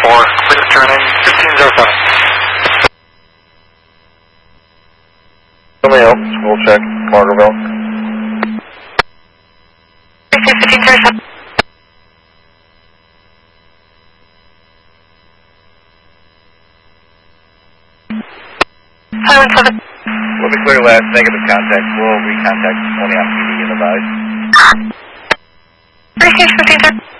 4, please turn in 1507. Somebody else, school check, Margaretville. 1507. We'll be clear last, negative contact. We'll recontact only on PD and advise. 1507.